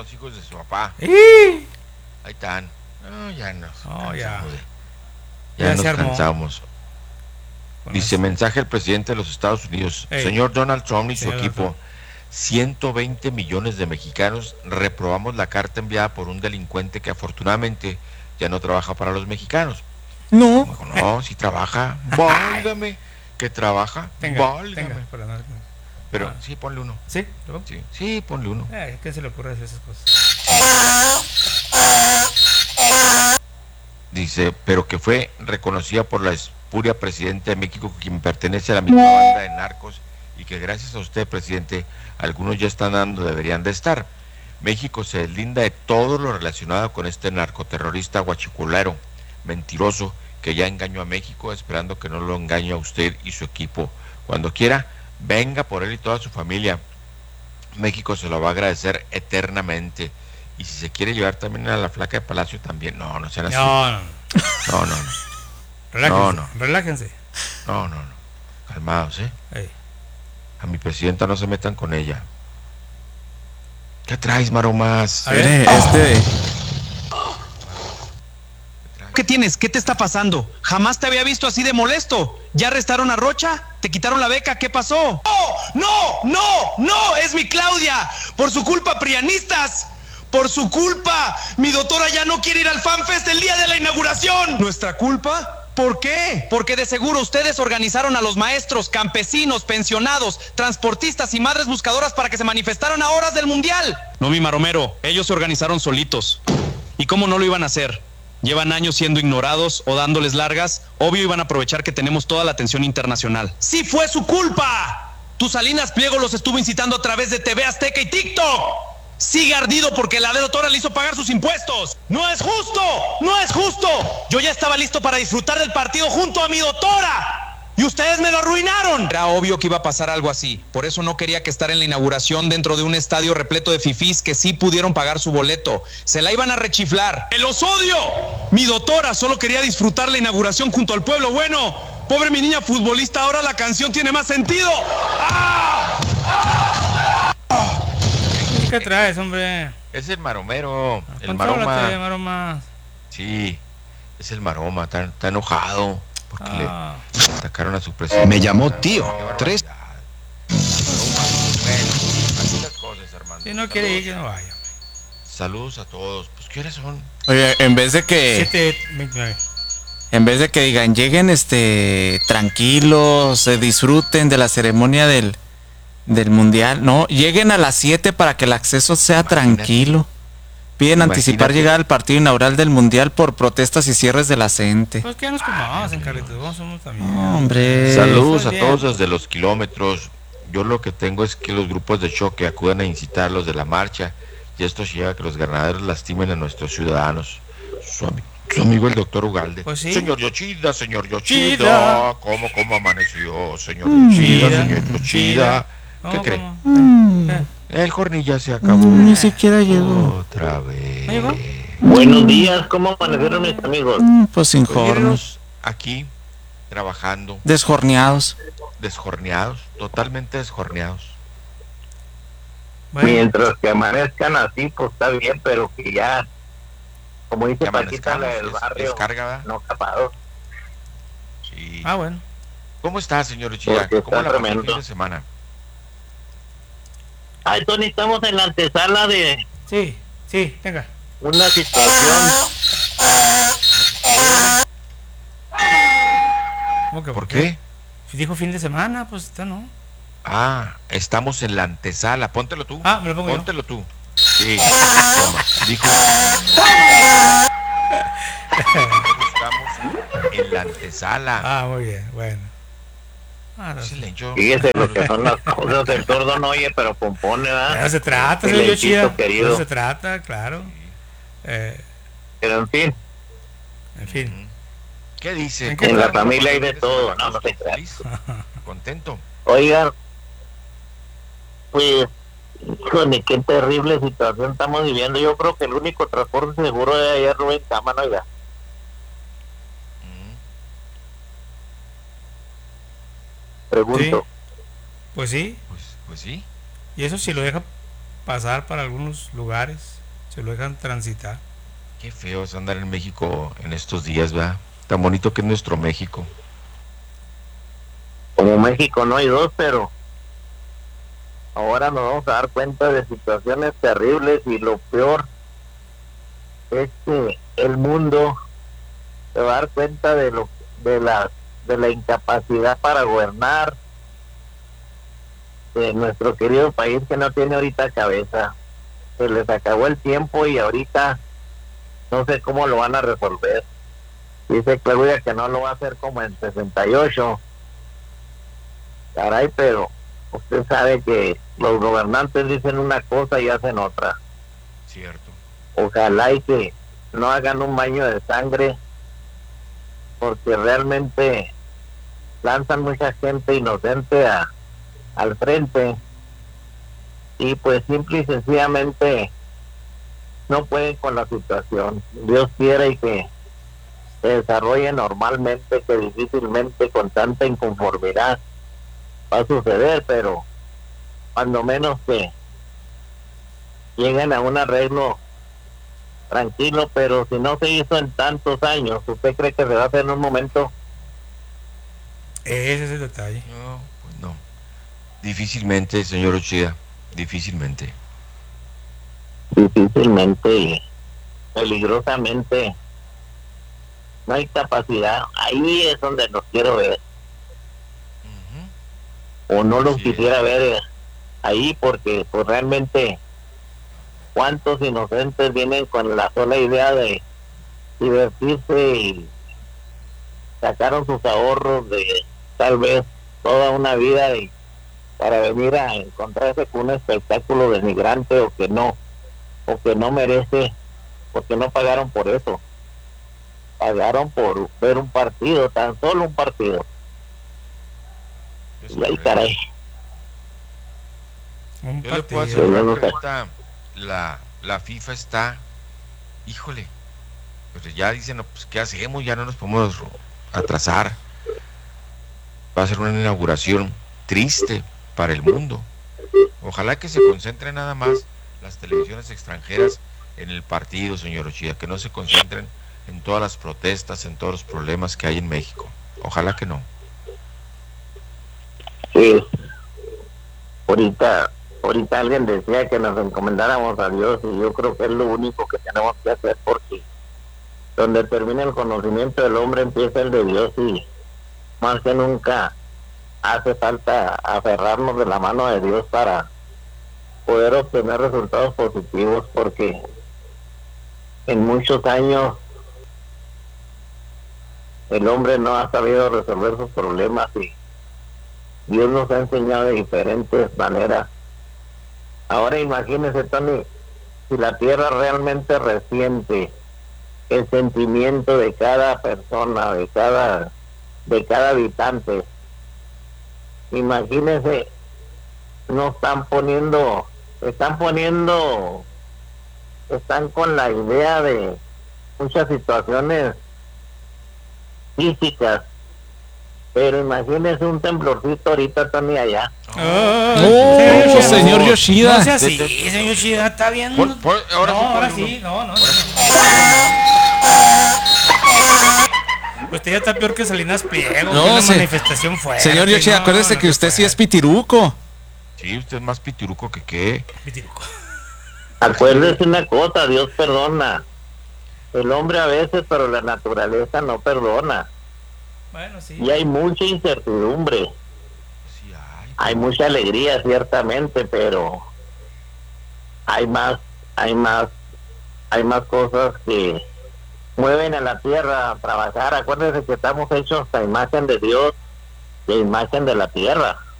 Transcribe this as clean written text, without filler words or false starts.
los hijos de su papá. ¡Y! Ahí están. No, ya nos No, ya. cansamos. Ya Ya se nos armó. cansamos. Con Dice eso. mensaje al presidente de los Estados Unidos. Ey. Señor Donald Trump y su Señor equipo, Donald 120 millones de mexicanos reprobamos la carta enviada por un delincuente que afortunadamente ya no trabaja para los mexicanos. No. Dijo, no, si trabaja, válgame, que trabaja, Tenga, válgame. para no- Pero sí, ponle uno. ¿Sí? ¿Lo? Sí, ponle uno. ¿Qué se le ocurre hacer esas cosas? Dice, pero que fue reconocida por la espuria presidenta de México, quien pertenece a la misma banda de narcos, y que gracias a usted, presidente, algunos ya están dando, deberían de estar. México se deslinda de todo lo relacionado con este narcoterrorista guachicolero, mentiroso, que ya engañó a México, esperando que no lo engañe a usted y su equipo. Cuando quiera, venga por él y toda su familia. México se lo va a agradecer eternamente. Y si se quiere llevar también a la flaca de Palacio, también. No, no sean así. No. No, no, no. Relájense. No. Relájense. No. Calmados, ¿eh? Ey. A mi presidenta no se metan con ella. ¿Qué traes, Maromas? A ver. ¿Qué tienes? ¿Qué te está pasando? Jamás te había visto así de molesto. ¿Ya arrestaron a Rocha? ¿Te quitaron la beca? ¿Qué pasó? ¡No! ¡Es mi Claudia! ¡Por su culpa, prianistas! ¡Por su culpa! Mi doctora ya no quiere ir al FanFest el día de la inauguración. ¿Nuestra culpa? ¿Por qué? Porque de seguro ustedes organizaron a los maestros, campesinos, pensionados, transportistas y madres buscadoras para que se manifestaran a horas del Mundial. No, mi maromero, ellos se organizaron solitos. ¿Y cómo no lo iban a hacer? Llevan años siendo ignorados o dándoles largas. Obvio iban a aprovechar que tenemos toda la atención internacional. ¡Sí fue su culpa! Tu Salinas Pliego los estuvo incitando a través de TV Azteca y TikTok. Sigue ardido porque la doctora le hizo pagar sus impuestos. ¡No es justo! ¡No es justo! Yo ya estaba listo para disfrutar del partido junto a mi doctora. ¡Y ustedes me lo arruinaron! Era obvio que iba a pasar algo así. Por eso no quería que estar en la inauguración dentro de un estadio repleto de fifís que sí pudieron pagar su boleto. Se la iban a rechiflar. ¡Que los odio! Mi doctora solo quería disfrutar la inauguración junto al pueblo bueno. Pobre mi niña futbolista, ahora la canción tiene más sentido. ¡Ah! ¿Qué traes, hombre? Es el maromero, el Contrólate, maroma. Maroma. Sí, es el maroma, está enojado porque le Ah. atacaron a su presidente. Me llamó tío. Qué barbaridad. 3. Maroma, bueno, así las cosas, Armando. Si no quiere ir, que no vaya. Saludos a todos. Pues, ¿qué horas son? Oye, en vez de que 7:29. digan, lleguen tranquilos, disfruten de la ceremonia del mundial, no, lleguen a las 7 para que el acceso sea Imagínate. tranquilo. Piden anticipar Imagínate. llegar al partido inaugural del mundial por protestas y cierres de la CENTE. Pues que nos comamos en Carlitos. Vamos, somos también. Hombre. Saludos a bien. todos desde los kilómetros. Yo lo que tengo es que los grupos de choque acudan a incitar a los de la marcha, y esto lleva a que los ganaderos lastimen a nuestros ciudadanos. Su amigo el doctor Ugalde. Pues sí. Señor Yoshida, Chida. ¿Cómo amaneció? Señor Chida. Yoshida, señor Yoshida. ¿Qué ¿Cómo, cree? cómo? ¿Qué? El jornilla se acabó. Ni siquiera llegó. Otra vez. ¿No llegó? Buenos días, ¿cómo amanecieron mis amigos? Pues sin Pues jornos. mírenos aquí, trabajando, Desjorneados. desjorneados, totalmente desjorneados. Bueno, Mientras que amanezcan así, pues está bien, pero que ya, como dice Que Paquita, la del amanezcamos, barrio, descarga, ¿verdad? no capado. Sí. bueno. ¿Cómo está, señor Yoshida? Porque ¿Cómo está la pasó el tremendo. fin de semana? Ay, Tony, estamos en la antesala de Sí, venga. una situación. ¿Cómo que ¿Por qué? Si dijo fin de semana, pues está, ¿no? Ah, estamos en la antesala. Póntelo tú. Ah, me lo pongo yo. Póntelo tú. Sí. Toma. Dijo. Estamos en la antesala. Ah, muy bien, bueno. Ah, no, Silencio. Fíjese lo que son las cosas, el sordo no oye, pero compone, de ¿verdad? eso se trata, El señor lencito Yoshida. De querido. eso se trata, claro. Pero en fin, En fin. ¿Qué dice? En ¿Cómo la la familia hay pasó el de fin todo, semana? no te creas. ¿Feliz? ¿Contento? oigan, pues, híjole, qué terrible situación estamos viviendo. Yo creo que el único transporte seguro de ayer Rubén Cámara, oiga. Mm. Pregunto. Pues sí. Pues sí. Y eso si lo deja pasar para algunos lugares, se lo dejan transitar. Qué feo es andar en México en estos días, ¿verdad? Tan bonito que es nuestro México. Como México no hay dos, pero ahora nos vamos a dar cuenta de situaciones terribles y lo peor es que el mundo se va a dar cuenta de la incapacidad para gobernar de nuestro querido país, que no tiene ahorita cabeza. Se les acabó el tiempo y ahorita no sé cómo lo van a resolver. Dice Claudia que no lo va a hacer como en 68. Caray, pero usted sabe que los gobernantes dicen una cosa y hacen otra. Cierto. Ojalá y que no hagan un baño de sangre, porque realmente lanzan mucha gente inocente al frente y pues simple y sencillamente no pueden con la situación. Dios quiera y que se desarrolle normalmente, que difícilmente con tanta inconformidad va a suceder, pero cuando menos que lleguen a un arreglo tranquilo. Pero si no se hizo en tantos años, ¿usted cree que se va a hacer en un momento? Ese es el detalle. No, pues no. Difícilmente, señor Uchida, difícilmente. Difícilmente y peligrosamente no hay capacidad. Ahí es donde los quiero ver, o no los quisiera ver ahí, porque pues realmente cuántos inocentes vienen con la sola idea de divertirse y sacaron sus ahorros de tal vez toda una vida para venir a encontrarse con un espectáculo denigrante o que no merece, porque no pagaron por eso, pagaron por ver un partido, tan solo un partido. Y ahí, caray. Un Yo le puedo partido. asegurar que ahorita la FIFA está, híjole, pues ya dicen, no, pues ¿qué hacemos? Ya no nos podemos atrasar. Va a ser una inauguración triste para el mundo. Ojalá que se concentre nada más las televisiones extranjeras en el partido, señor Uchida, que no se concentren en todas las protestas, en todos los problemas que hay en México. Ojalá que no. Sí. Ahorita alguien decía que nos encomendáramos a Dios, y yo creo que es lo único que tenemos que hacer, porque donde termina el conocimiento del hombre empieza el de Dios, y más que nunca hace falta aferrarnos de la mano de Dios para poder obtener resultados positivos, porque en muchos años el hombre no ha sabido resolver sus problemas y Dios nos ha enseñado de diferentes maneras. Ahora imagínese, Tony, si la tierra realmente resiente el sentimiento de cada persona, de cada habitante. Imagínese, están con la idea de muchas situaciones físicas, pero imagínese un temblorcito ahorita, Tony, allá. Oh, señor Yoshida. No sea así, señor Yoshida, está bien. Ahora sí, No. Usted ya está peor que Salinas Pliego, No, que una se- manifestación fuerte. Señor Yoshida, acuérdese que usted sí es pitiruco. Sí, usted es más pitiruco que qué. pitiruco. Acuérdese una cosa, Dios perdona. El hombre a veces, pero la naturaleza no perdona. Bueno, sí. Y hay mucha incertidumbre. Sí, Hay mucha alegría, ciertamente, pero hay más cosas que mueven a la tierra a trabajar. Acuérdense que estamos hechos a imagen de Dios y a imagen de la tierra.